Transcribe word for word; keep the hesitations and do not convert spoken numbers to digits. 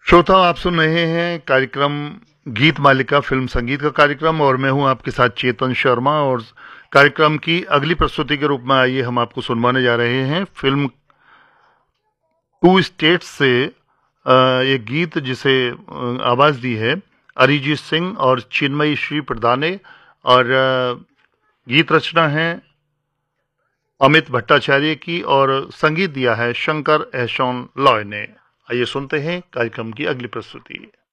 श्रोता, आप सुन रहे हैं कार्यक्रम गीत मालिका फिल्म संगीत का कार्यक्रम और मैं हूं आपके साथ चेतन शर्मा। और कार्यक्रम की अगली प्रस्तुति के रूप में आइए हम आपको सुनवाने जा रहे हैं फिल्म टू स्टेट्स से अ, एक गीत जिसे अ, आवाज दी है अरिजीत सिंह और चिन्मयी श्री प्रधान ने। और अ, गीत रचना है अमित भट्टाचार्य की और संगीत दिया है शंकर एहसान लॉय ने। आइए सुनते हैं कार्यक्रम की अगली प्रस्तुति।